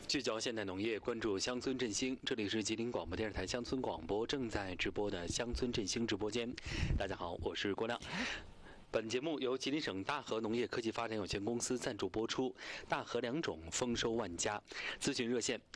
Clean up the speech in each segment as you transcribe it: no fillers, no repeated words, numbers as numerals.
聚焦现代农业，关注乡村振兴。这里是吉林广播电视台乡村广播正在直播的乡村振兴直播间。大家好，我是郭亮。本节目由吉林省大禾农业科技发展有限公司赞助播出。大禾良种，丰收万家。咨询热线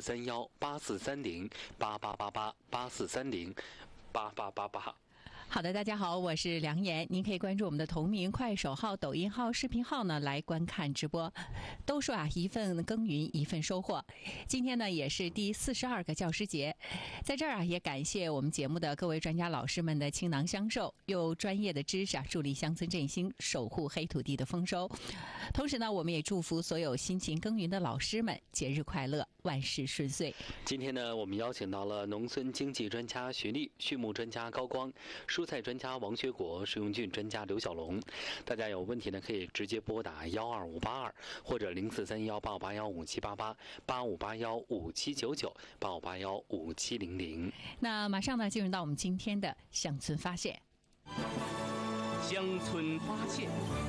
04318430888884308888。 好的，大家好，我是梁岩。您可以关注我们的同名快手号、抖音号、视频号呢，来观看直播。都说一份耕耘一份收获。今天呢，也是第42个教师节，在这儿也感谢我们节目的各位专家老师们的倾囊相授，用专业的知识助力乡村振兴，守护黑土地的丰收。同时呢，我们也祝福所有辛勤耕耘的老师们节日快乐，万事顺遂。 今天呢，我们邀请到了农村经济专家徐丽、畜牧专家高光、蔬菜专家王学国、食用菌专家刘小龙。大家有问题呢，可以直接拨打12582或者04318815788581579985815700。 那马上呢，进入到我们今天的乡村发现。 乡村发现。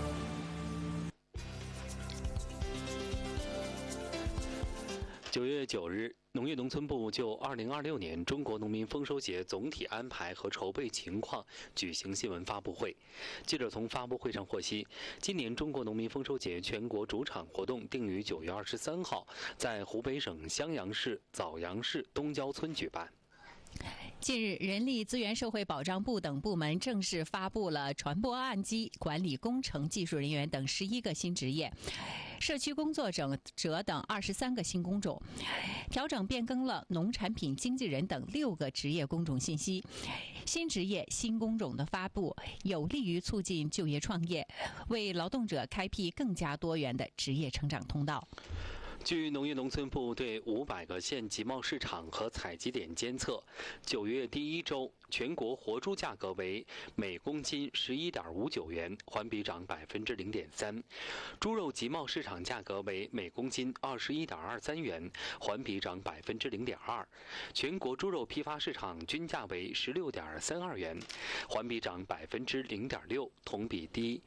9月9日，农业农村部就2026年中国农民丰收节总体安排和筹备情况举行新闻发布会。记者从发布会上获悉，今年中国农民丰收节全国主场活动定于9月23号在湖北省襄阳市枣阳市东郊村举办。 近日，人力资源社会保障部等部门正式发布了传播按机、管理工程技术人员等11个新职业，社区工作者等23个新工种，调整变更了农产品经纪人等6个职业工种信息。新职业、新工种的发布，有利于促进就业创业，为劳动者开辟更加多元的职业成长通道。 据农业农村部对500个县集贸市场和采集点监测，9月第1周全国活猪价格为每公斤11.59元，环比涨0.3%；猪肉集贸市场价格为每公斤21.23元，环比涨0.2%；全国猪肉批发市场均价为16.32元，环比涨0.6%，同比低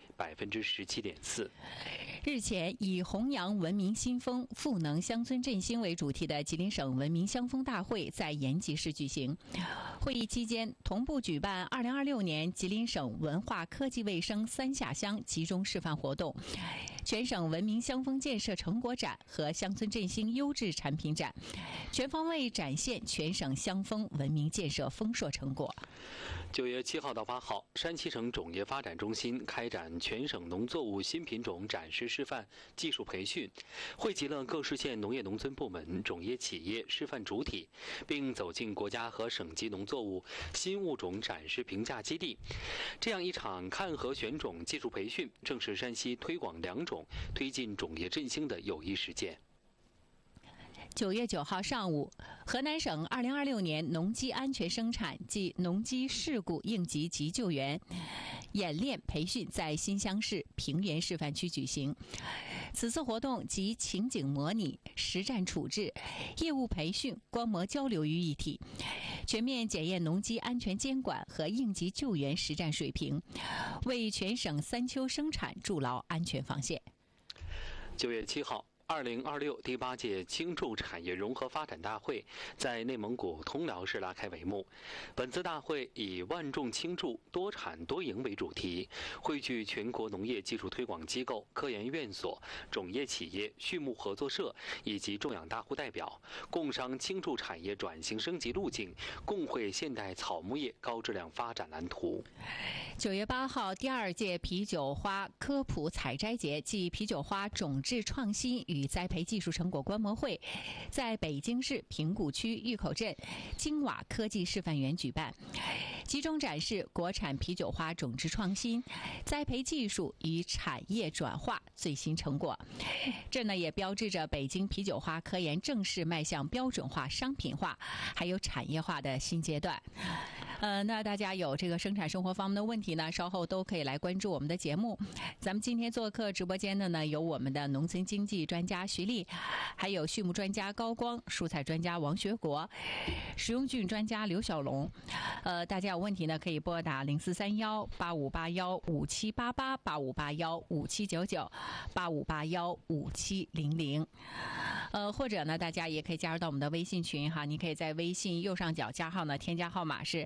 17.4%。 日前，以弘扬文明新风、赋能乡村振兴为主题的吉林省文明乡风大会在延吉市举行。会议期间，同步举办2026年吉林省文化科技卫生3下乡集中示范活动、全省文明乡风建设成果展和乡村振兴优质产品展，全方位展现全省乡风文明建设丰硕成果。 9月7号到8号，山西省种业发展中心开展全省农作物新品种展示示范技术培训，汇集了各市县农业农村部门、种业企业示范主体，并走进国家和省级农作物新物种展示评价基地。这样一场看和选种技术培训，正是山西推广良种、推进种业振兴的有益实践。 9月9号上午，河南省2026年农机安全生产及农机事故应急急救援演练培训在新乡市平原示范区举行。此次活动集情景模拟、实战处置、业务培训、观摩交流于一体，全面检验农机安全监管和应急救援实战水平，为全省3秋生产筑牢安全防线。 9月7号，2026第8届青贮产业融合发展大会在内蒙古通辽市拉开帷幕。本次大会以万众青贮，多产多赢为主题，汇聚全国农业技术推广机构、科研院所、种业企业、畜牧合作社以及种养大户代表，共商青贮产业转型升级路径，共绘现代草牧业高质量发展蓝图。 9月8号，第2届啤酒花科普采摘节暨啤酒花种质创新与栽培技术成果观摩会在北京市平谷区峪口镇金瓦科技示范园举办，集中展示国产啤酒花种质创新、栽培技术与产业转化最新成果。这呢也标志着北京啤酒花科研正式迈向标准化、商品化还有产业化的新阶段。那大家有这个生产生活方面的问题呢，稍后都可以来关注我们的节目。咱们今天做客直播间的呢，有我们的农村经济专家徐丽，还有畜牧专家高光、蔬菜专家王学国、食用菌专家刘小龙。大家有问题呢，可以拨打043185815788、85815799、85815700。 或者呢，大家也可以加入到我们的微信群哈，你可以在微信右上角加号呢，添加号码是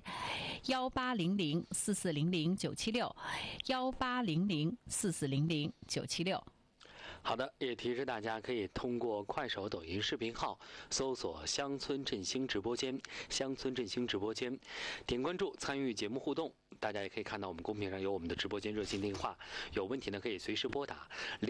18004400-976，18004400-976。 好的，也提示大家可以通过快手、抖音视频号搜索乡村振兴直播间，乡村振兴直播间，点关注参与节目互动。大家也可以看到我们公屏上有我们的直播间热线电话，有问题呢可以随时拨打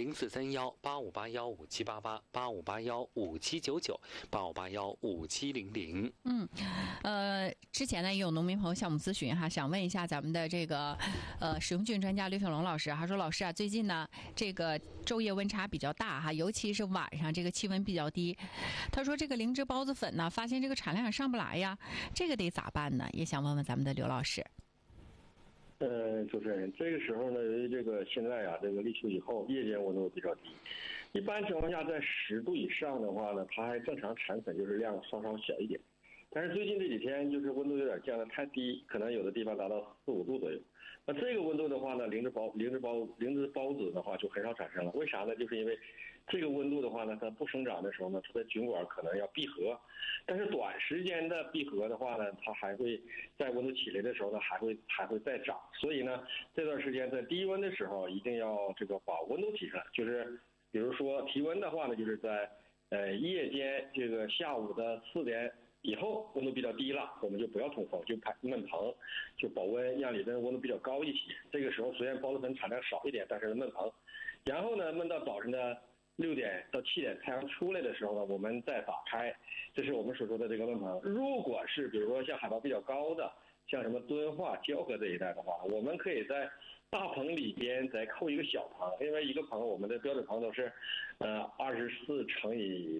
0431-8581-5788、8581-5799、8581-5700。 之前呢也有农民朋友向我们咨询哈，想问一下咱们的这个使用菌专家刘小龙老师，他说老师啊，最近呢这个昼夜温差比较大哈，尤其是晚上这个气温比较低。他说这个灵芝孢子粉呢，发现这个产量也上不来呀，这个得咋办呢？也想问问咱们的刘老师。 主持人，这个时候呢，由于这个现在啊，这个立秋以后，夜间温度比较低，一般情况下在10度以上的话呢，它还正常产粉就是量稍稍小一点。但是最近这几天就是温度有点降得太低，可能有的地方达到4、5度左右。那这个温度的话呢，灵芝孢子的话就很少产生了。为啥呢？就是因为这个温度的话呢，它不生长的时候呢，它的菌管可能要闭合，但是短时间的闭合的话呢，它还会在温度起来的时候呢，还会再长。所以呢，这段时间在低温的时候，一定要这个把温度提上来。就是比如说提温的话呢，就是在夜间这个下午的4点以后温度比较低了，我们就不要通风，就焖棚，就保温，让里边温度比较高一些。这个时候虽然孢子粉产量少一点，但是焖棚。然后呢，焖到早上的6点到7点太阳出来的时候呢，我们再打开，这是我们所说的这个焖棚。如果是比如说像海拔比较高的，像什么敦化、蛟河这一带的话，我们可以在大棚里边再扣一个小棚，因为一个棚我们的标准棚都是24乘以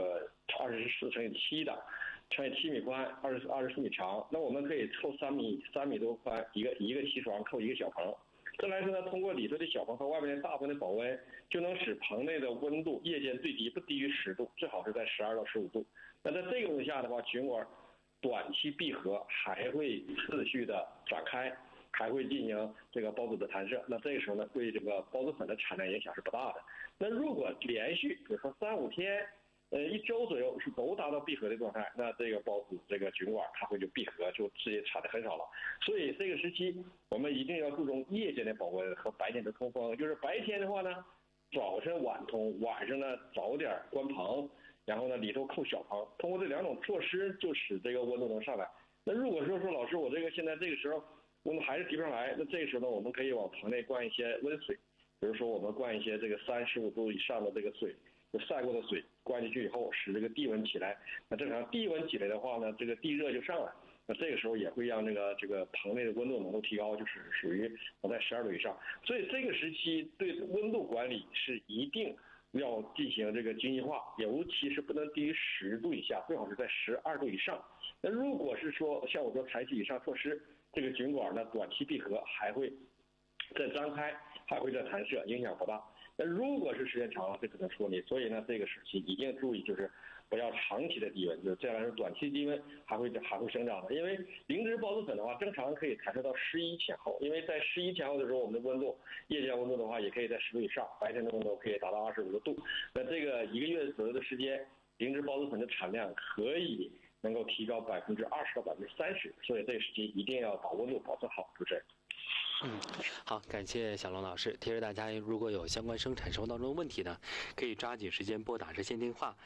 7的。乘以7米宽，24米长，那我们可以凑3米多宽，一个气床扣一个小棚。再来说呢，通过里头的小棚和外面的大棚的保温，就能使棚内的温度夜间最低不低于10度，最好是在12到15度。那在这个温度下的话，菌管短期闭合，还会次序的展开，还会进行这个孢子的弹射。那这个时候呢，对这个孢子粉的产量影响是不大的。那如果连续比如说3、5天。1周左右是都达到闭合的状态，那这个孢子这个菌管它会就闭合，就直接产的很少了。所以这个时期我们一定要注重夜间的保温和白天的通风。就是白天的话呢，早晨晚通，晚上呢早点关棚，然后呢里头扣小棚。通过这2种措施，就使这个温度能上来。那如果说老师我这个现在这个时候温度还是提不上来，那这个时候呢，我们可以往棚内灌一些温水，比如说我们灌一些这个35度以上的这个水。就晒过的水灌进去以后，使这个地温起来。那正常地温起来的话呢，这个地热就上来。那这个时候也会让这个棚内的温度能够提高，就是属于在12度以上。所以这个时期对温度管理是一定要进行这个精细化，尤其是不能低于10度以下，最好是在12度以上。那如果是说像我说采取以上措施，这个菌管呢短期闭合，还会再张开，还会再弹射，影响不大。那如果是时间长了，这可能说明，所以呢，这个时期一定注意，就是不要长期的低温，就是这样来说，短期低温还会生长的。因为灵芝孢子粉的话，正常可以弹射到11前后，因为在11前后的时候，我们的温度，夜间温度的话，也可以在10度以上，白天的温度可以达到25度。那这个1个月左右的时间，灵芝孢子粉的产量可以能够提高20%到30%，所以这个时期一定要把温度保证好，主持人。 好，感谢小龙老师。提示大家，如果有相关生产生活当中的问题呢，可以抓紧时间拨打热线电话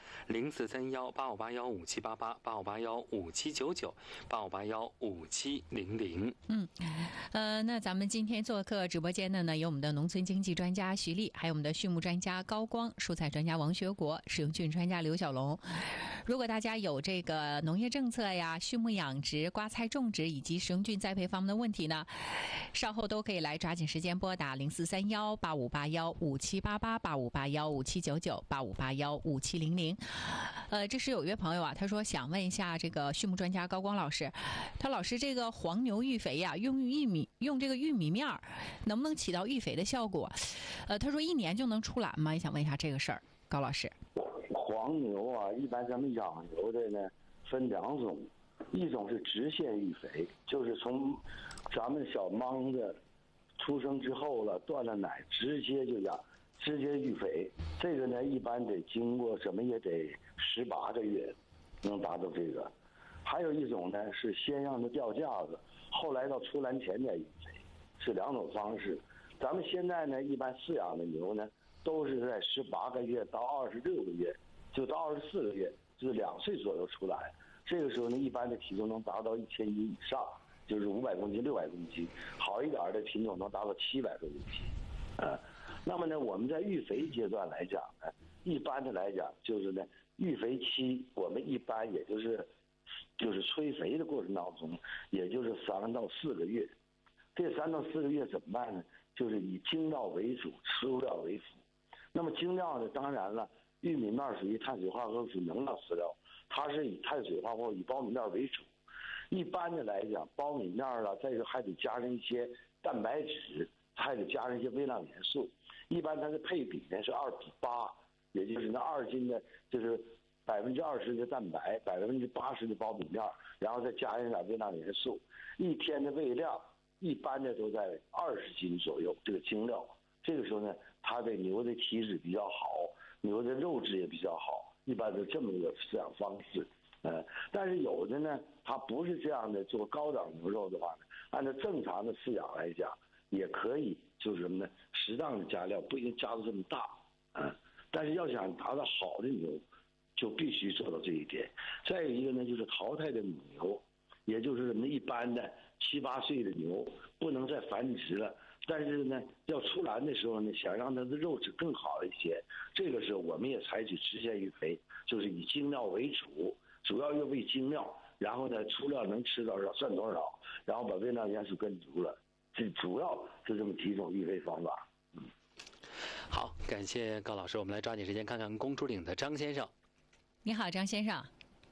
0431-8581-5788、8581-5799、8581-5700。 那咱们今天做客直播间的呢，有我们的农村经济专家徐丽，还有我们的畜牧专家高光、蔬菜专家王学国、使用菌专家刘小龙。如果大家有这个农业政策呀、畜牧养殖、瓜菜种植以及使用菌栽培方面的问题呢，稍后都可以来抓紧时间拨打0431-8581-5788、8581-5799、8581-5700。这是有一位朋友啊，他说想问一下这个畜牧专家高光老师，他老师这个黄牛育肥呀，用这个玉米面能不能起到育肥的效果？他说1年就能出栏吗？也想问一下这个事儿，高老师。 黄牛啊，一般咱们养牛的呢分2种，一种是直线育肥，就是从咱们小莽子出生之后了，断了奶，直接就养直接育肥，这个呢一般得经过怎么也得18个月，能达到这个。还有一种呢是先让它掉架子，后来到出栏前再育肥，是2种方式。咱们现在呢一般饲养的牛呢都是在18个月到26个月，就到24个月，就是2岁左右出栏。这个时候呢一般的体重能达到1000斤以上，就是500公斤、600公斤，好一点的品种能达到700多公斤。那么呢我们在育肥阶段来讲呢，一般的来讲就是呢育肥期我们一般也就是催肥的过程当中，也就是3到4个月。这3到4个月怎么办呢？就是以精料为主，植物料为辅。那么精料呢，当然了，玉米面属于碳水化合物属能量饲料，它是以碳水化合物以苞米面为主。一般的来讲，苞米面了，再一个还得加上一些蛋白质，还得加上一些微量元素。一般它的配比呢是2:8，也就是那2斤的，就是20%的蛋白，80%的苞米面，然后再加上点微量元素。一天的喂量一般的都在20斤左右，这个精料。这个时候呢，它的牛的体质比较好，牛的肉质也比较好，一般是这么一个饲养方式。但是有的呢，它不是这样的，做高档牛肉的话呢，按照正常的饲养来讲，也可以就是什么呢？适当的加料，不一定加的这么大。但是要想达到好的牛，就必须做到这一点。再有一个呢，就是淘汰的母牛，也就是什么一般的7、8岁的牛不能再繁殖了。但是呢，要出栏的时候呢，想让它的肉质更好一些，这个时候我们也采取直线育肥，就是以精料为主，主要又喂精料，然后呢出料能吃多少算多少，然后把微量元素跟足了，这主要是这么几种育肥方法。 好，感谢高老师，我们来抓紧时间看看公主岭的张先生。 你好，张先生。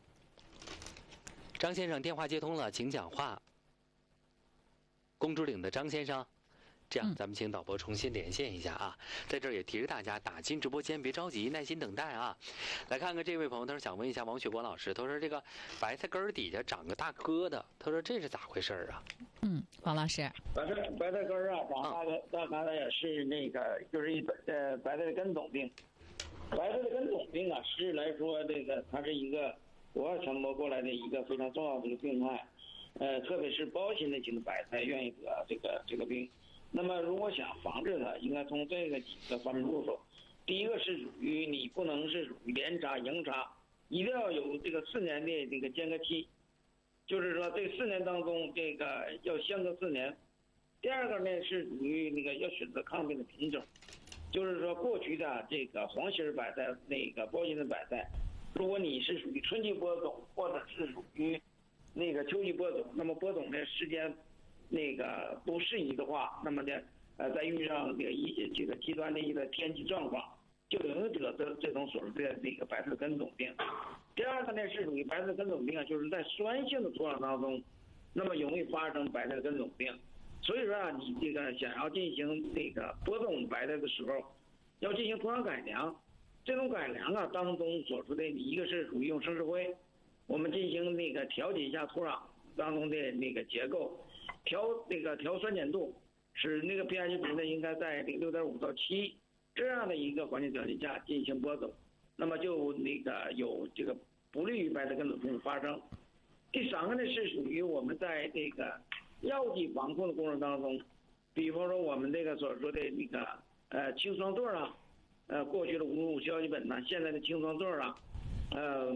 张先生，电话接通了，请讲话。公主岭的张先生，这样咱们请导播重新连线一下啊。在这儿也提示大家，打进直播间别着急，耐心等待啊。来看看这位朋友，他说想问一下王雪光老师，他说这个白菜根底下长个大疙瘩，他说这是咋回事啊？ 王老师， 白菜根啊，长大概是那个就是白菜根总病。白菜的根总病啊，实际来说，这个它是一个国外传播过来的一个非常重要的一个病害，特别是包心类型的白菜愿意得这个病。那么如果想防治它，应该从这个几个方面入手。第一个是属于你不能是属于连插迎插，一定要有这个4年的这个间隔期，就是说这4年当中这个要相隔4年。第二个呢是属于那个要选择抗病的品种。就是说，过去的这个黄心白菜、那个包心的白菜，如果你是属于春季播种，或者是属于那个秋季播种，那么播种的时间那个不适宜的话，那么呢，再遇上这个极端的一个天气状况，就容易得这种所谓的那个白菜根总病。第二个呢是属于白菜根总病啊，就是在酸性的土壤当中，那么容易发生白菜根总病。所以说啊，你这个想要进行这个播种白菜的时候，要进行土壤改良。这种改良啊当中所说的一个是属于用生石灰，我们进行那个调节一下土壤当中的那个结构，调酸碱度，使那个 pH 值呢应该在6.5到7这样的一个环境条件下进行播种，那么就那个有这个不利于白菜根总病发生。第三个呢是属于我们在这个药剂防控的过程当中，比方说我们这个所说的那个青霜唑啊，过去的无效基苯呢，现在的青霜唑啊，